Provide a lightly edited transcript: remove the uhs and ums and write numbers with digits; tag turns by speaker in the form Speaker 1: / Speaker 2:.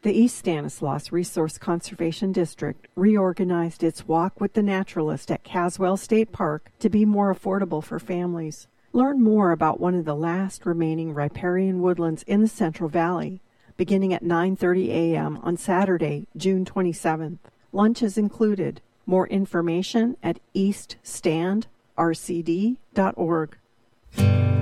Speaker 1: The East Stanislaus Resource Conservation District reorganized its Walk with the Naturalist at Caswell State Park to be more affordable for families. Learn more about one of the last remaining riparian woodlands in the Central Valley, beginning at 9:30 a.m. on Saturday, June 27th. Lunch is included. More information at eaststandrcd.org.